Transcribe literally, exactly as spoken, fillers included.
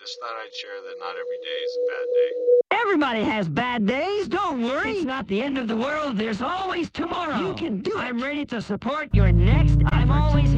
Just thought I'd share that not every day is a bad day. Everybody has bad days. Don't worry. It's not the end of the world. There's always tomorrow. You can do it. I'm ready to support your next effort. I'm always